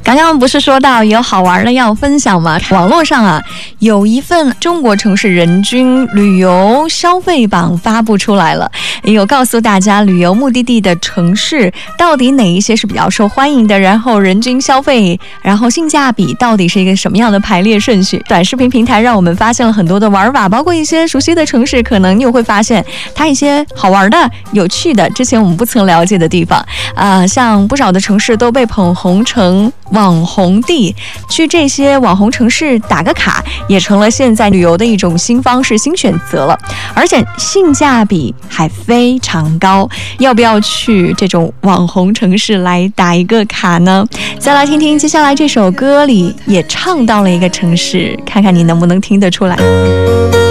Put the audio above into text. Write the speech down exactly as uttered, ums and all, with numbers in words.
刚刚不是说到有好玩的要分享吗？网络上啊，有一份中国城市人均旅游消费榜发布出来了，有告诉大家旅游目的地的城市到底哪一些是比较受欢迎的，然后人均消费，然后性价比到底是一个什么样的排列顺序。短视频平台让我们发现了很多的玩法，包括一些熟悉的城市，可能你也会发现它一些好玩的、有趣的，之前我们不曾了解的地方啊、呃，像不少的城市都被捧红成网红地，去这些网红城市打个卡也成了现在旅游的一种新方式、新选择了，而且性价比还非常高。要不要去这种网红城市来打一个卡呢？再来听听接下来这首歌里也唱到了一个城市，看看你能不能听得出来。